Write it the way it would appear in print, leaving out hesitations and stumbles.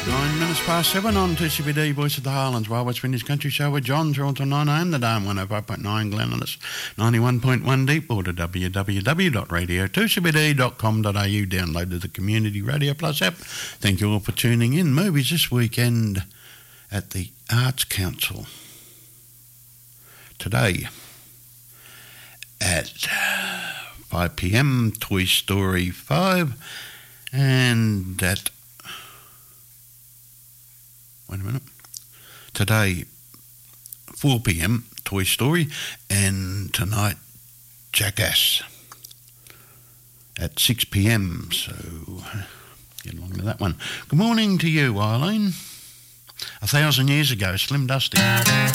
7 on 2CBD, Voice of the Highlands, Wild West Vintage Country Show with John, through until 9am, the Dome 105.9 Glenellis, 91.1 Deepwater, www.radio2cbd.com.au, downloaded the Community Radio Plus app. Thank you all for tuning in. Movies this weekend at the Arts Council. Today at 5pm, Toy Story 5, and at today, 4pm, Toy Story, and tonight, Jackass at 6pm. So, get along to that one. Good morning to you, Eileen. 1,000 years ago, Slim Dusty.